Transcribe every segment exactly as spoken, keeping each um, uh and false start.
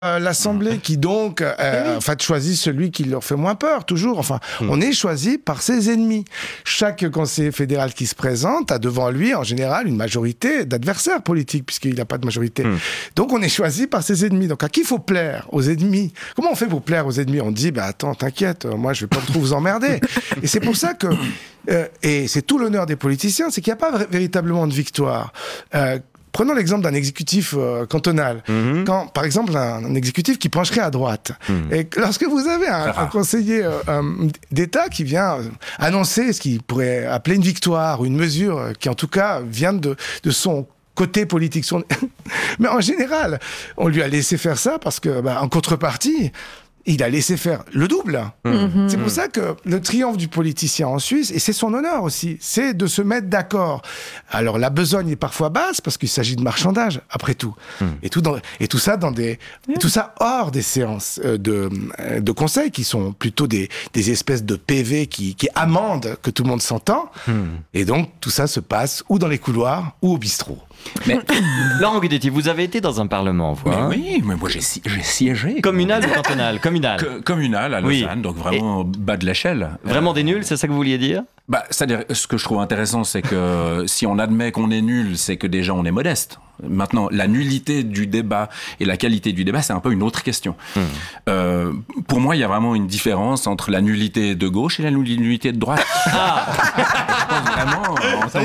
Euh, l'Assemblée qui donc euh, en fait choisit celui qui leur fait moins peur toujours, enfin mmh. on est choisi par ses ennemis. Chaque conseiller fédéral qui se présente a devant lui en général une majorité d'adversaires politiques puisqu'il n'a pas de majorité. Mmh. Donc on est choisi par ses ennemis. Donc à qui il faut plaire? Aux ennemis. Comment on fait pour plaire aux ennemis? On dit bah attends t'inquiète, moi je vais pas trop vous emmerder. Et c'est pour ça que euh, et c'est tout l'honneur des politiciens, c'est qu'il n'y a pas v- véritablement de victoire. Euh, Prenons l'exemple d'un exécutif euh, cantonal. Mmh. Quand, par exemple, un, un exécutif qui pencherait à droite. Mmh. Et lorsque vous avez un, un conseiller euh, un, d'État qui vient annoncer ce qu'il pourrait appeler une victoire, une mesure qui, en tout cas, vient de, de son côté politique. Son... Mais en général, on lui a laissé faire ça parce que, bah, en contrepartie, il a laissé faire le double. Mmh. C'est pour ça que le triomphe du politicien en Suisse, et c'est son honneur aussi, c'est de se mettre d'accord. Alors la besogne est parfois basse parce qu'il s'agit de marchandage, après tout. Mmh. Et, tout dans, et tout ça dans des, mmh. tout ça hors des séances de, de conseil qui sont plutôt des, des espèces de P V qui, qui amendent que tout le monde s'entend. Mmh. Et donc tout ça se passe ou dans les couloirs ou au bistrot. Mais Laurent Guidetti, vous avez été dans un parlement, vous, hein? Oui, mais moi j'ai, si, j'ai siégé. Communal ou cantonal? Communal. Que, communal à Lausanne, oui. Donc vraiment Et bas de l'échelle. Vraiment euh, des nuls, c'est ça que vous vouliez dire? Bah, c'est-à-dire, ce que je trouve intéressant, c'est que si on admet qu'on est nul, c'est que déjà on est modeste. Maintenant, la nullité du débat et la qualité du débat, c'est un peu une autre question. Mmh. Euh, pour moi, il y a vraiment une différence entre la nullité de gauche et la nullité de droite. Ah. Je pense vraiment, en tant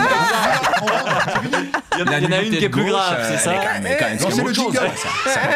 que Il y en a, il y en a une qui est plus grave, c'est ça? Mais quand même, c'est autre chose. Ça, ça...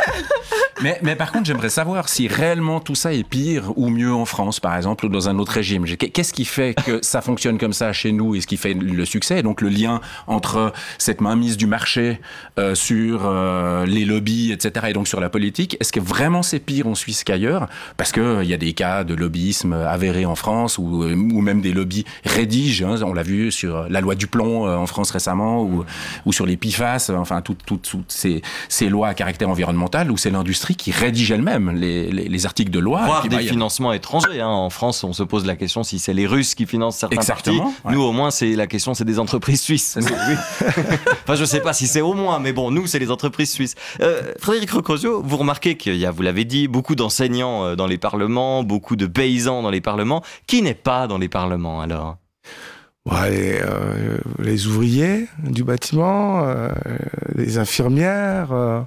mais, mais par contre, j'aimerais savoir si réellement tout ça est pire ou mieux en France, par exemple, ou dans un autre régime. Qu'est-ce qui fait que ça fonctionne comme ça chez nous et ce qui fait le succès? Et donc le lien entre cette mainmise du marché euh, sur euh, les lobbies, et cetera, et donc sur la politique, est-ce que vraiment c'est pire en Suisse qu'ailleurs? Parce qu'il euh, y a des cas de lobbyisme avérés en France, ou, euh, ou même des lobbies rédigent, hein, on l'a vu sur la loi du plomb euh, en France récemment, ou, ou sur les P F A S, enfin toutes tout, tout ces, ces lois à caractère environnemental, où c'est l'industrie qui rédige elle-même les, les, les articles de loi. Voire puis, des bah, financements a... étrangers. Hein. En France, on se pose la question si c'est les Russes qui financent certains Exactement, partis. ouais. Nous, au moins, c'est la question, c'est des entreprises suisses. Oui. Enfin, je sais pas si c'est au moins, mais bon, nous, c'est les entreprises suisses. Euh, Frédéric Recosio, vous remarquez qu'il y a, vous l'avez dit, beaucoup d'enseignants dans les parlements, beaucoup de paysans dans les parlements. Qui n'est pas dans les parlements, alors? Ouais, les, euh, les ouvriers du bâtiment, euh, les infirmières, euh,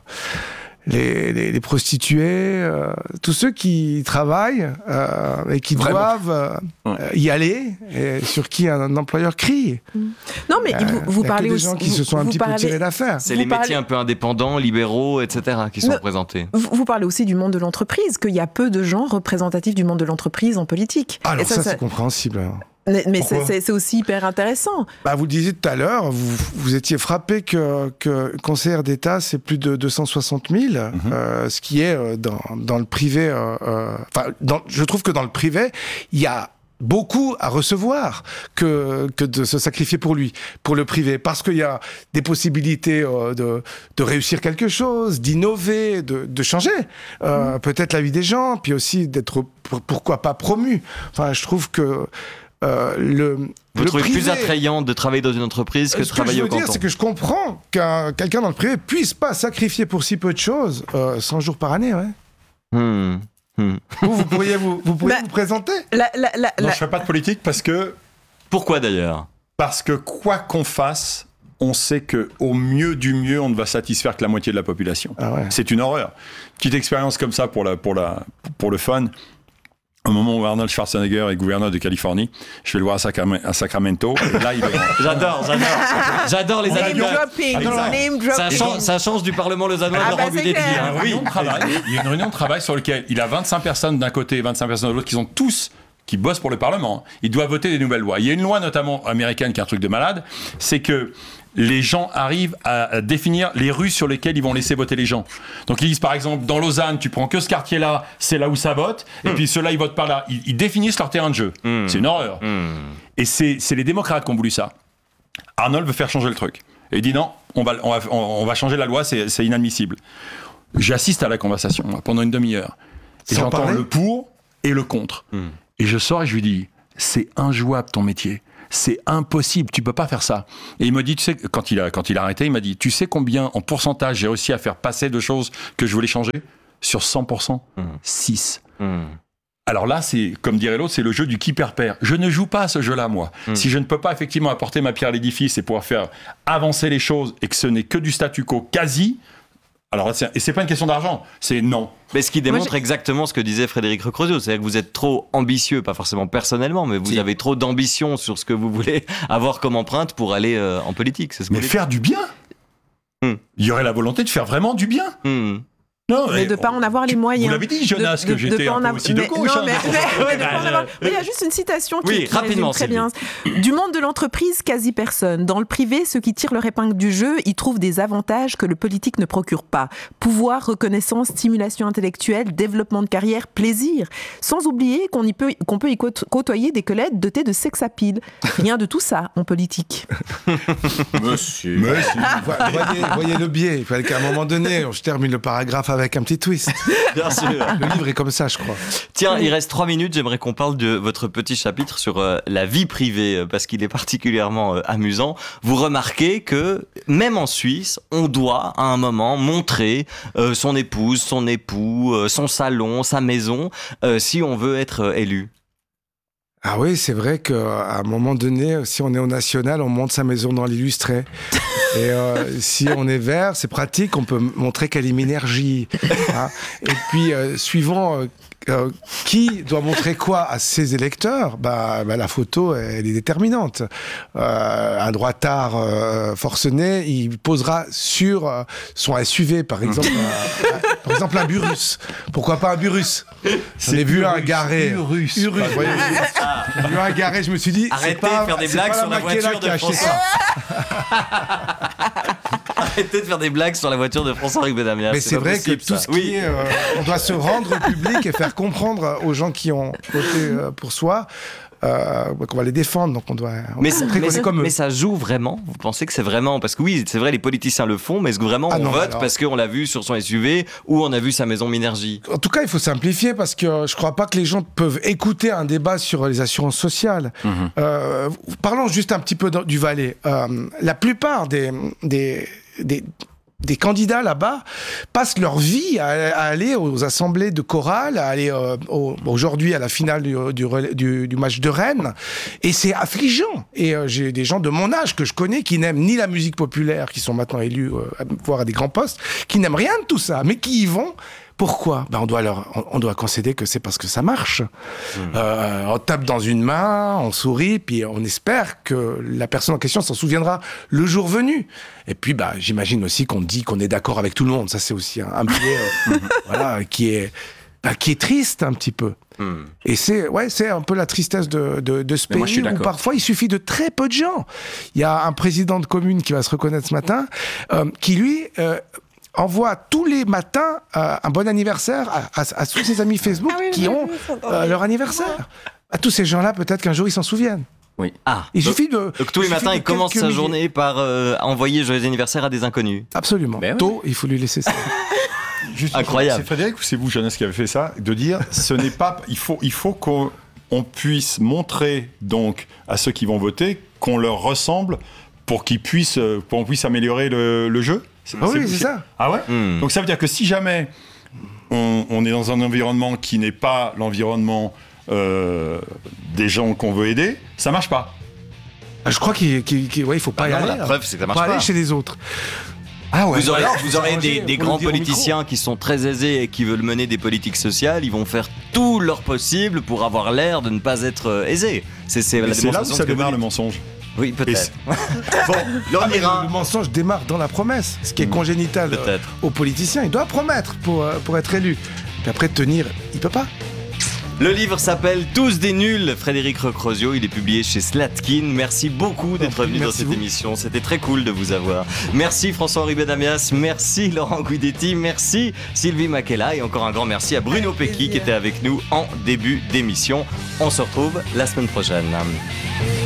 les, les, les prostituées, euh, tous ceux qui travaillent euh, et qui Vraiment. doivent euh, ouais. y aller, et sur qui un, un employeur crie. Non, mais euh, vous, vous parlez des aussi... gens qui vous, se sont un petit parlez, peu tirés d'affaire. C'est les parlez, métiers un peu indépendants, libéraux, et cetera qui sont ne, représentés. Vous, vous parlez aussi du monde de l'entreprise, qu'il y a peu de gens représentatifs du monde de l'entreprise en politique. Alors et ça, ça, ça... c'est compréhensible. Mais, mais c'est, c'est, c'est aussi hyper intéressant. Bah, vous le disiez tout à l'heure, vous, vous étiez frappé que, que conseillère d'État, c'est plus de deux cent soixante mille, mm-hmm. euh, ce qui est euh, dans, dans le privé. Euh, euh, dans, je trouve que dans le privé, il y a beaucoup à recevoir que, que de se sacrifier pour lui, pour le privé, parce qu'il y a des possibilités euh, de, de réussir quelque chose, d'innover, de, de changer euh, mmh. peut-être la vie des gens, puis aussi d'être, pourquoi pas, promu. Enfin, je trouve que Euh, le, Vous le trouvez privé, plus attrayant de travailler dans une entreprise que de travailler au canton? Ce que je veux dire, c'est que je comprends qu'un quelqu'un dans le privé puisse pas sacrifier pour si peu de choses euh, cent jours par année, ouais. Hmm. Hmm. Vous, vous pourriez vous, vous, pourriez bah, vous présenter la, la, la, Non, la... je fais pas de politique parce que... Pourquoi d'ailleurs? Parce que quoi qu'on fasse, on sait qu'au mieux du mieux, on ne va satisfaire que la moitié de la population. Ah ouais. C'est une horreur. Petite expérience comme ça pour, la, pour, la, pour le fun. Au moment où Arnold Schwarzenegger est gouverneur de Californie, je vais le voir à, Sacram- à Sacramento. Et là, il est... J'adore, j'adore. J'adore les anecdotes. Name dropping. Ça change, ça change du Parlement lausannois ah de Laurent Guidetti. Hein, oui. Il y a une réunion de travail sur laquelle il a vingt-cinq personnes d'un côté et vingt-cinq personnes de l'autre qui sont tous qui bossent pour le Parlement. Ils doivent voter des nouvelles lois. Il y a une loi notamment américaine qui est un truc de malade, c'est que les gens arrivent à définir les rues sur lesquelles ils vont laisser voter les gens. Donc ils disent par exemple, dans Lausanne, tu prends que ce quartier-là, c'est là où ça vote, et mmh. puis ceux-là, ils votent par là. Ils, ils définissent leur terrain de jeu. Mmh. C'est une horreur. Mmh. Et c'est, c'est les démocrates qui ont voulu ça. Arnold veut faire changer le truc. Et il dit non, on va, on va, on va changer la loi, c'est, c'est inadmissible. J'assiste à la conversation pendant une demi-heure. Et j'entends le pour et le contre. Mmh. Et je sors et je lui dis, c'est injouable ton métier. c'est impossible, tu peux pas faire ça. Et il me dit, tu sais, quand il a, quand il a arrêté, il m'a dit, tu sais combien en pourcentage j'ai réussi à faire passer de choses que je voulais changer ? Sur cent pour cent, mmh. six. Mmh. Alors là, c'est, comme dirait l'autre, c'est le jeu du qui perd-perd. Je ne joue pas à ce jeu-là, moi. Mmh. Si je ne peux pas effectivement apporter ma pierre à l'édifice et pouvoir faire avancer les choses et que ce n'est que du statu quo quasi, alors c'est, et c'est pas une question d'argent, c'est non. Mais ce qui démontre moi, exactement ce que disait Frédéric Recrozio, c'est-à-dire que vous êtes trop ambitieux, pas forcément personnellement, mais vous si. avez trop d'ambition sur ce que vous voulez avoir comme empreinte pour aller euh, en politique. C'est ce que mais faire du bien. Mmh. Il y aurait la volonté de faire vraiment du bien. Mmh. Non, mais de ne pas en avoir les moyens. Vous l'avez dit, Jonas, de, de, que j'étais un peu av- aussi de gauche. Non, mais, mais, ouais, de pas en avoir... mais il y a juste une citation qui, oui, qui rapidement, résume très bien. Du monde de l'entreprise, quasi personne. Dans le privé, ceux qui tirent leur épingle du jeu, ils trouvent des avantages que le politique ne procure pas. Pouvoir, reconnaissance, stimulation intellectuelle, développement de carrière, plaisir. Sans oublier qu'on, y peut, qu'on peut y côtoyer des collègues dotés de sex appeal. Rien de tout ça en politique. Monsieur. Monsieur. voyez, voyez le biais. Il fallait qu'à un moment donné, je termine le paragraphe avec un petit twist. Bien sûr. Le livre est comme ça, je crois. Tiens, il reste trois minutes. J'aimerais qu'on parle de votre petit chapitre sur euh, la vie privée, euh, parce qu'il est particulièrement euh, amusant. Vous remarquez que, même en Suisse, on doit, à un moment, montrer euh, son épouse, son époux, euh, son salon, sa maison, euh, si on veut être euh, élu. Ah oui, c'est vrai qu'à un moment donné, si on est au national, on monte sa maison dans l'illustré. Et euh, si on est vert, c'est pratique, on peut montrer quelle est l'énergie. Hein. Et puis, euh, suivant euh, euh, qui doit montrer quoi à ses électeurs, bah, bah, la photo, elle est déterminante. Euh, un droitard euh, forcené, il posera sur euh, son S U V, par exemple, un, un, par exemple un Burus. Pourquoi pas un Burus ? J'ai vu un garé. Urus. Urus. Voyez, j'ai vu un garé, je me suis dit, arrêtez c'est pas, de faire des blagues sur la voiture de François. Arrêtez de faire des blagues sur la voiture de François-Henri Benamias. Mais c'est, c'est vrai possible, que tout ça. ce qui oui. est, euh, on doit se rendre au public et faire comprendre aux gens qui ont voté euh, pour soi euh, qu'on va les défendre. Donc on doit on mais, montrer mais, qu'on est comme eux. Mais ça joue vraiment ? Vous pensez que c'est vraiment ? Parce que oui, c'est vrai, les politiciens le font, mais est-ce que vraiment ah on non, vote alors... parce qu'on l'a vu sur son S U V ou on a vu sa maison Minergie ? En tout cas, il faut simplifier parce que je crois pas que les gens peuvent écouter un débat sur les assurances sociales. Mmh. Euh, parlons juste un petit peu du Valais. Euh, la plupart des, des, des Des candidats là-bas passent leur vie à, à aller aux assemblées de chorale, à aller euh, au, aujourd'hui à la finale du, du, du, du match de Rennes. Et c'est affligeant. Et euh, j'ai des gens de mon âge que je connais qui n'aiment ni la musique populaire, qui sont maintenant élus, euh, voire à des grands postes, qui n'aiment rien de tout ça, mais qui y vont. Pourquoi ? Ben on doit leur, on doit concéder que c'est parce que ça marche. Mmh. Euh, on tape dans une main, on sourit, puis on espère que la personne en question s'en souviendra le jour venu. Et puis, bah, j'imagine aussi qu'on dit qu'on est d'accord avec tout le monde. Ça, c'est aussi un, un biais, euh, voilà, qui est, bah, qui est triste un petit peu. Mmh. Et c'est, ouais, c'est un peu la tristesse de, de, de ce pays moi, où parfois il suffit de très peu de gens. Il y a un président de commune qui va se reconnaître ce matin, euh, qui lui. Euh, envoie tous les matins euh, un bon anniversaire à, à, à tous ses amis Facebook ah oui, qui ont euh, leur anniversaire. À tous ces gens-là, peut-être qu'un jour ils s'en souviennent. Oui. Ah. Il donc, suffit de. Donc tous les matins, il commence sa milliers. journée par euh, envoyer joyeux anniversaire à des inconnus. Absolument. Ben Tôt, oui. Il faut lui laisser ça. Juste, incroyable. C'est Frédéric ou c'est vous, Jonas, qui avez fait ça, de dire, ce n'est pas. Il faut, il faut qu'on on puisse montrer donc à ceux qui vont voter qu'on leur ressemble pour qu'ils puissent, pour qu'on puisse améliorer le, le jeu. C'est, ah oui, c'est, c'est ça. Ah ouais mmh. Donc ça veut dire que si jamais on, on est dans un environnement qui n'est pas l'environnement euh, des gens qu'on veut aider, ça marche pas. Ah, je crois qu'il, qu'il, qu'il ouais, il faut pas bah y non, aller. La preuve, c'est que ça marche pas. pas. Aller chez les autres. Ah ouais. Vous aurez, alors, vous aurez des, des grands politiciens qui sont très aisés et qui veulent mener des politiques sociales. Ils vont faire tout leur possible pour avoir l'air de ne pas être aisés. C'est, c'est, la c'est là où ça démarre le mensonge. Oui, peut-être. Bon, là, on ira. Le mensonge démarre dans la promesse, ce qui est congénital peut-être. Aux politiciens. Il doit promettre pour, pour être élu. Puis après, tenir, il peut pas. Le livre s'appelle Tous des nuls, Frédéric Recrozio. Il est publié chez Slatkin. Merci beaucoup d'être venu dans cette vous. émission. C'était très cool de vous avoir. Merci François-Henri Benamias. Merci Laurent Guidetti. Merci Sylvie Makela. Et encore un grand merci à Bruno Pecky qui était avec nous en début d'émission. On se retrouve la semaine prochaine.